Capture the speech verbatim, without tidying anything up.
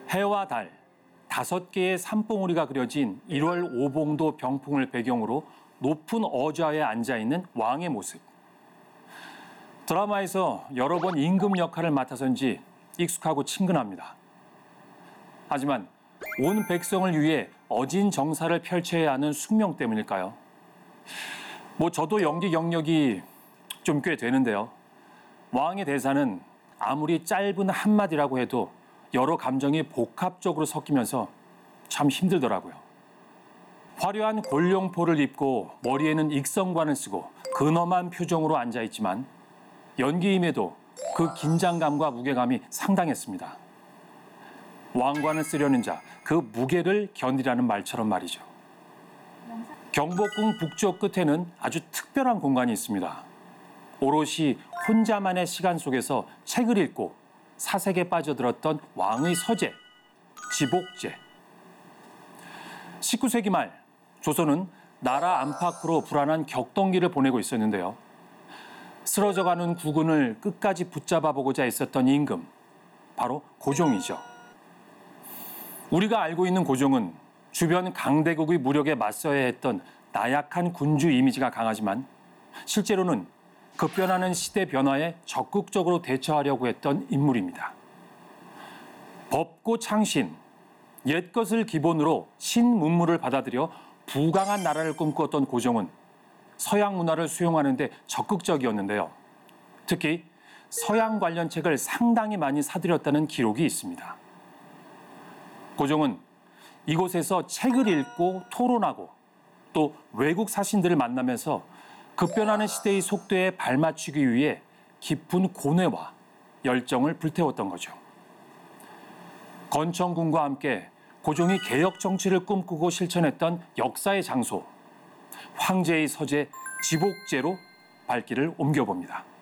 해와 달, 다섯 개의 산봉우리가 그려진 일월 오봉도 병풍을 배경으로 높은 어좌에 앉아있는 왕의 모습. 드라마에서 여러 번 임금 역할을 맡아서인지 익숙하고 친근합니다. 하지만 온 백성을 위해 어진 정사를 펼쳐야 하는 숙명 때문일까요? 뭐 저도 연기 경력이 좀 꽤 되는데요. 왕의 대사는 아무리 짧은 한마디라고 해도 여러 감정이 복합적으로 섞이면서 참 힘들더라고요. 화려한 골룡포를 입고 머리에는 익성관을 쓰고 근엄한 표정으로 앉아있지만 연기임에도 그 긴장감과 무게감이 상당했습니다. 왕관을 쓰려는 자, 그 무게를 견디라는 말처럼 말이죠. 경복궁 북쪽 끝에는 아주 특별한 공간이 있습니다. 오롯이 혼자만의 시간 속에서 책을 읽고 사색에 빠져들었던 왕의 서재, 지복제. 십구 세기 말 조선은 나라 안팎으로 불안한 격동기를 보내고 있었는데요. 쓰러져가는 국군을 끝까지 붙잡아 보고자 했었던 임금, 바로 고종이죠. 우리가 알고 있는 고종은 주변 강대국의 무력에 맞서야 했던 나약한 군주 이미지가 강하지만 실제로는 급변하는 시대 변화에 적극적으로 대처하려고 했던 인물입니다. 법고 창신, 옛것을 기본으로 신문물을 받아들여 부강한 나라를 꿈꾸었던 고종은 서양 문화를 수용하는 데 적극적이었는데요. 특히 서양 관련 책을 상당히 많이 사들였다는 기록이 있습니다. 고종은 이곳에서 책을 읽고 토론하고 또 외국 사신들을 만나면서 급변하는 시대의 속도에 발맞추기 위해 깊은 고뇌와 열정을 불태웠던 거죠. 건청군과 함께 고종이 개혁 정치를 꿈꾸고 실천했던 역사의 장소, 황제의 서재 지복제로 발길을 옮겨봅니다.